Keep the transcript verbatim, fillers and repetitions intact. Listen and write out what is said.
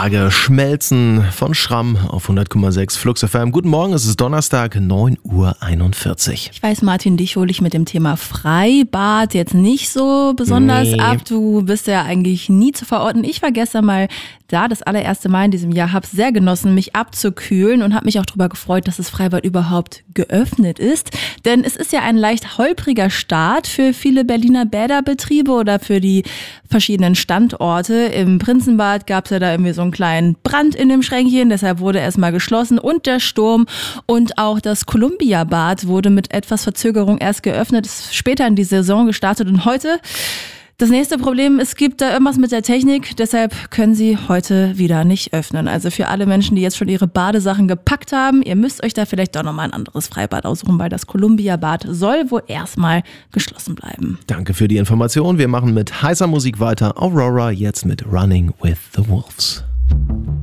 Tage schmelzen von Schramm auf hundert Komma sechs Flux F M. Guten Morgen, es ist Donnerstag, neun Uhr einundvierzig. Ich weiß, Martin, dich hole ich mit dem Thema Freibad jetzt nicht so besonders Nee. ab. Du bist ja eigentlich nie zu verorten. Ich war gestern mal da, das allererste Mal in diesem Jahr, habe sehr genossen, mich abzukühlen und habe mich auch darüber gefreut, dass das Freibad überhaupt geöffnet ist. Denn es ist ja ein leicht holpriger Start für viele Berliner Bäderbetriebe oder für die verschiedenen Standorte. Im Prinzenbad gab es ja da irgendwie so einen kleinen Brand in dem Schränkchen, deshalb wurde erstmal geschlossen und der Sturm. Und auch das Columbia-Bad wurde mit etwas Verzögerung erst geöffnet, ist später in die Saison gestartet und heute... Das nächste Problem, es gibt da irgendwas mit der Technik, deshalb können sie heute wieder nicht öffnen. Also für alle Menschen, die jetzt schon ihre Badesachen gepackt haben, ihr müsst euch da vielleicht doch nochmal ein anderes Freibad aussuchen, weil das Columbia-Bad soll wohl erstmal geschlossen bleiben. Danke für die Information. Wir machen mit heißer Musik weiter. Aurora jetzt mit Running with the Wolves.